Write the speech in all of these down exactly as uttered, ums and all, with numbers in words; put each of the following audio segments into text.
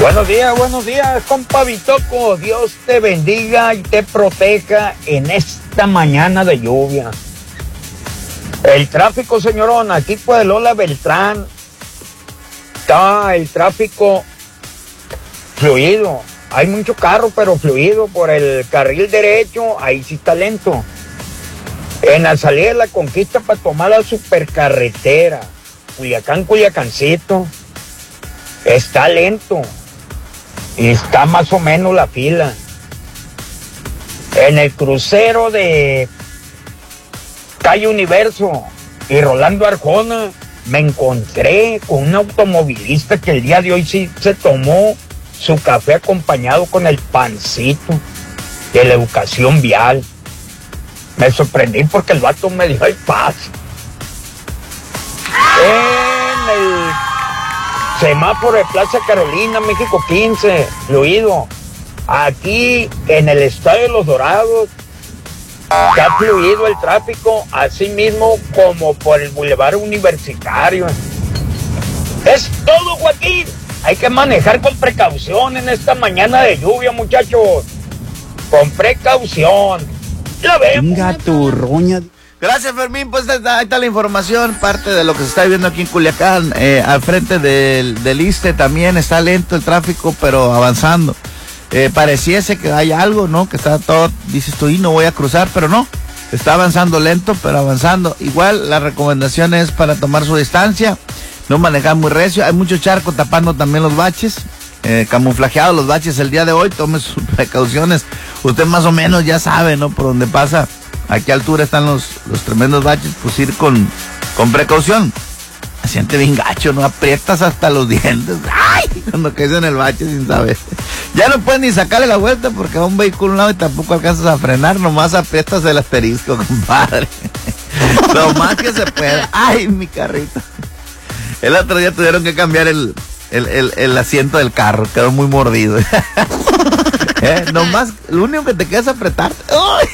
Buenos días, buenos días, compa Bitoco. Dios te bendiga y te proteja en esta mañana de lluvia. El tráfico, señorón, aquí por el Lola Beltrán está el tráfico fluido. Hay mucho carro, pero fluido. Por el carril derecho, ahí sí está lento. En la salida de la Conquista para tomar la supercarretera, Culiacán, Culiacancito, está lento. Y está más o menos la fila. En el crucero de Calle Universo y Rolando Arjona me encontré con un automovilista que el día de hoy sí se tomó su café acompañado con el pancito de la educación vial. Me sorprendí porque el vato me dijo el paz. En el semáforo de Plaza Carolina, México quince, fluido. Aquí en el Estadio de los Dorados está fluido el tráfico, así mismo como por el Boulevard Universitario. Es todo, Joaquín. Hay que manejar con precaución en esta mañana de lluvia, muchachos. Con precaución. La vemos. Venga, tu roña. Gracias, Fermín. Pues ahí está, ahí está la información, parte de lo que se está viendo aquí en Culiacán. Eh, al frente del, del ISSSTE también está lento el tráfico, pero avanzando. Eh, pareciese que hay algo, ¿no? Que está todo, dices tú, y no voy a cruzar, pero no. Está avanzando lento, pero avanzando. Igual, la recomendación es para tomar su distancia, no manejar muy recio. Hay mucho charco tapando también los baches, eh, camuflajeados los baches el día de hoy. Tome sus precauciones. Usted más o menos ya sabe, ¿no? Por dónde pasa. ¿A qué altura están los, los tremendos baches? Pues ir con, con precaución. Se siente bien gacho, ¿no? Aprietas hasta los dientes. ¡Ay! Cuando caes en el bache sin saber. Ya no puedes ni sacarle la vuelta porque va un vehículo a un lado y tampoco alcanzas a frenar. Nomás aprietas el asterisco, compadre. Lo más que se pueda. ¡Ay, mi carrito! El otro día tuvieron que cambiar el, el, el, el asiento del carro. Quedó muy mordido. ¿Eh? Nomás, lo único que te queda es apretarte. ¡Ay!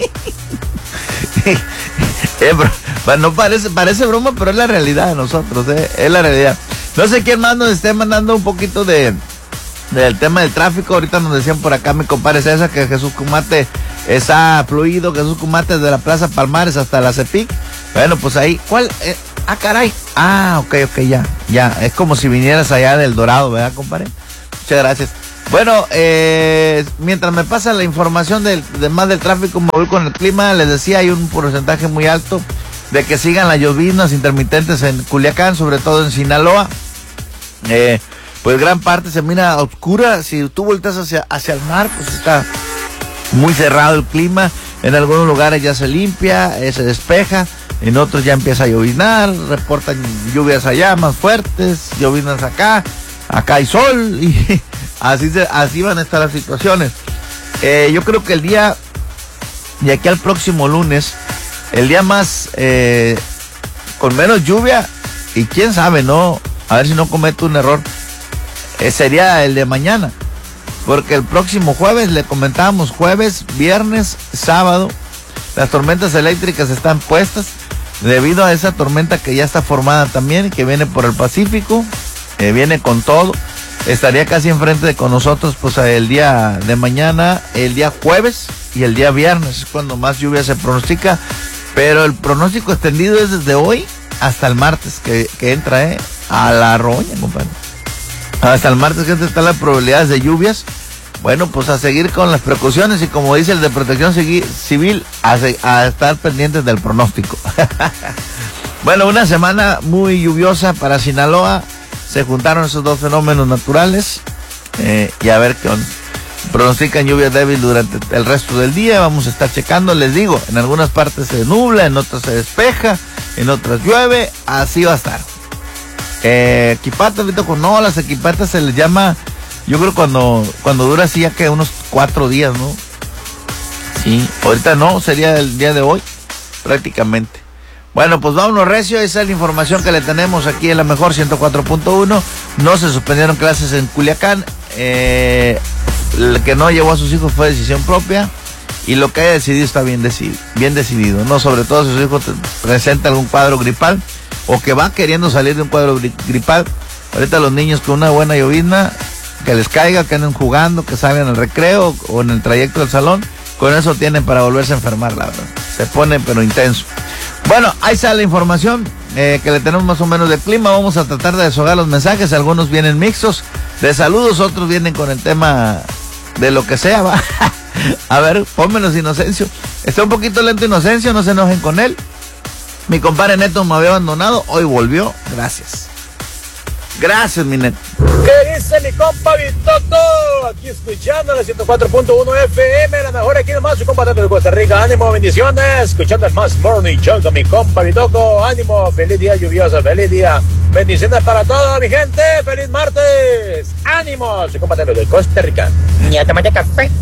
eh, pero, no parece, parece broma, pero es la realidad de nosotros, eh, es la realidad. No sé quién más nos esté mandando un poquito de del tema del tráfico. Ahorita nos decían por acá mi compadre César que Jesús Cumate está fluido, Jesús Cumate desde la Plaza Palmares hasta la CEPIC. Bueno, pues ahí, ¿cuál? Eh, ah, caray. Ah, ok, ok, ya, ya. Es como si vinieras allá del Dorado, ¿verdad, compadre? Muchas gracias. Bueno, eh, mientras me pasa la información del, de más del tráfico, me voy con el clima. Les decía, hay un porcentaje muy alto de que sigan las lloviznas intermitentes en Culiacán, sobre todo en Sinaloa. Eh, pues gran parte se mira oscura. Si tú volteas hacia, hacia el mar, pues está muy cerrado el clima. En algunos lugares ya se limpia, eh, se despeja. En otros ya empieza a lloviznar. Reportan lluvias allá más fuertes, lloviznas acá. Acá hay sol y así, se, así van a estar las situaciones. Eh, yo creo que el día, de aquí al próximo lunes, el día más, eh, con menos lluvia, y quién sabe, ¿no? A ver si no cometo un error, eh, sería el de mañana. Porque el próximo jueves, le comentábamos, jueves, viernes, sábado, las tormentas eléctricas están puestas, debido a esa tormenta que ya está formada también, que viene por el Pacífico. Eh, viene con todo, estaría casi enfrente de con nosotros pues el día de mañana, el día jueves y el día viernes, es cuando más lluvia se pronostica, pero el pronóstico extendido es desde hoy hasta el martes que, que entra, eh, a la roña, compadre. Hasta el martes que están las probabilidades de lluvias. Bueno, pues a seguir con las precauciones y como dice el de Protección Civil, a, a estar pendientes del pronóstico. Bueno, una semana muy lluviosa para Sinaloa. Se juntaron esos dos fenómenos naturales, eh, y a ver qué onda. Pronostican lluvia débil durante el resto del día. Vamos a estar checando, les digo, en algunas partes se nubla, en otras se despeja, en otras llueve, así va a estar. Eh, equipatas, ahorita con no, las equipatas se les llama, yo creo cuando, cuando dura así ya que unos cuatro días, ¿no? Sí, ahorita no, sería el día de hoy, prácticamente. Bueno, pues vámonos recio, esa es la información que le tenemos aquí en la mejor ciento cuatro punto uno. No se suspendieron clases en Culiacán, eh, el que no llevó a sus hijos fue decisión propia y lo que haya decidido está bien decidido, bien decidido, ¿no? Sobre todo si su hijo presenta algún cuadro gripal o que va queriendo salir de un cuadro gripal. Ahorita los niños con una buena llovizna que les caiga, que anden jugando, que salgan al recreo o en el trayecto del salón, con eso tienen para volverse a enfermar, la verdad. Se pone pero intenso. Bueno, ahí sale la información eh, que le tenemos más o menos de clima. Vamos a tratar de deshogar los mensajes. Algunos vienen mixtos de saludos, otros vienen con el tema de lo que sea, va. A ver, pónmenos Inocencio. Está un poquito lento Inocencio, no se enojen con él. Mi compadre Neto me había abandonado, hoy volvió. Gracias. Gracias, mi Neto. ¿Qué dice mi compa Vitoto? Aquí escuchando la ciento cuatro punto uno F M, la mejor aquí nomás, su compa de Costa Rica. Ánimo, bendiciones. Escuchando el Más Morning Show con mi compa Vitoto. Ánimo, feliz día lluvioso, feliz día. Bendiciones para todos, mi gente. Feliz martes. Ánimo, su compa de Costa Rica. Ya tomate café.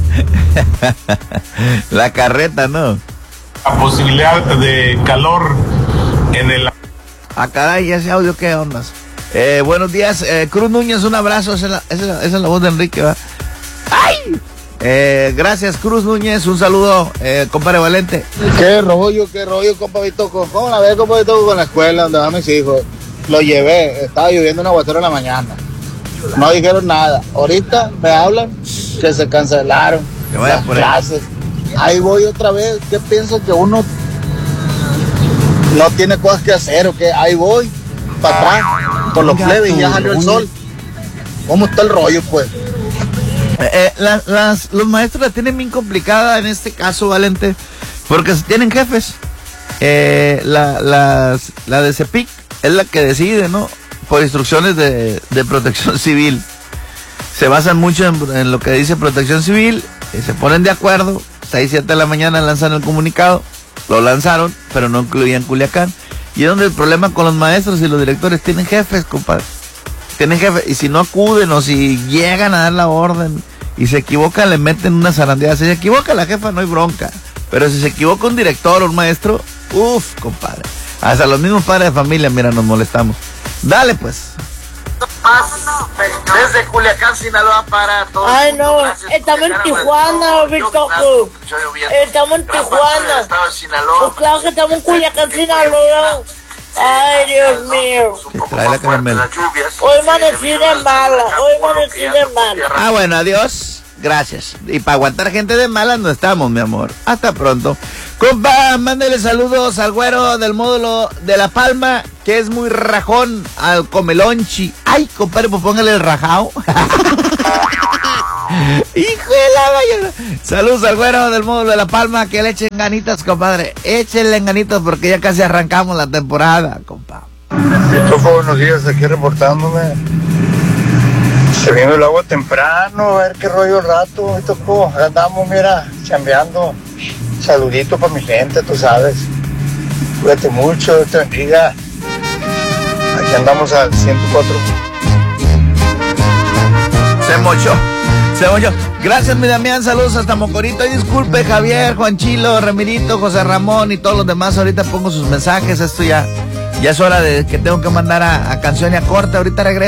La carreta, ¿no? La posibilidad de calor en el... Ah, caray, ese audio, ¿qué ondas? Eh, buenos días, eh, Cruz Núñez, un abrazo, esa es la, esa es la, esa es la voz de Enrique, ¿va? ¡Ay! Eh, gracias, Cruz Núñez, un saludo, eh, compadre Valente. Qué rollo, qué rollo, compa Vitoco. ¿Cómo la ves, compa Vitoco, con la escuela donde van mis hijos? Lo llevé, estaba lloviendo un aguacero en la mañana. No dijeron nada. Ahorita me hablan que se cancelaron las clases. Ahí voy otra vez. ¿Qué pienso que uno no tiene cosas que hacer o qué? Ahí voy, para atrás, por los plebes y ya salió el sol. ¿Cómo está el rollo, pues? Eh, eh, la, las, los maestros la tienen bien complicada en este caso, Valente, porque tienen jefes. Eh, la, las, la de CEPIC es la que decide, ¿no? Por instrucciones de, de Protección Civil. Se basan mucho en, en lo que dice Protección Civil, y se ponen de acuerdo. seis, siete de la mañana lanzan el comunicado. Lo lanzaron, pero no incluían Culiacán. Y es donde el problema con los maestros y los directores, tienen jefes, compadre. Tienen jefes, y si no acuden o si llegan a dar la orden y se equivocan, le meten una zarandeada. Si se equivoca la jefa, no hay bronca. Pero si se equivoca un director o un maestro, uff, compadre. Hasta los mismos padres de familia, mira, nos molestamos. Dale, pues. Desde Culiacán, Sinaloa, para todos. Ay, no, estamos en Tijuana, Vitoco. Estamos en Tijuana. Pues claro que estamos en Culiacán, Sinaloa. Ay, Dios mío. Trae la caramela. Hoy amanecí de mala, hoy amanecí de mala. Ah, bueno, adiós. Gracias. Y para aguantar gente de malas no estamos, mi amor. Hasta pronto. Compa, mándele saludos al güero del módulo de La Palma, que es muy rajón, al Comelonchi. Ay, compadre, pues póngale el rajao. Hijo de la vaya. Saludos al güero del módulo de La Palma, que le echen ganitas, compadre. Échenle ganitas porque ya casi arrancamos la temporada, compa. Vitoco, buenos días, aquí reportándome. Se vino el agua temprano, a ver qué rollo el rato, Vitoco. Andamos, mira, chambeando. Saludito para mi gente, tú sabes. Cuídate mucho, Dios te bendiga. Aquí andamos al ciento cuatro. Se mochó, se mochó. Gracias, mi Damián, saludos hasta Mocorito. Y disculpe, Javier, Juanchilo, Remirito, José Ramón y todos los demás. Ahorita pongo sus mensajes. Esto ya, ya es hora de que tengo que mandar a, a Canción y a Corte. Ahorita regreso.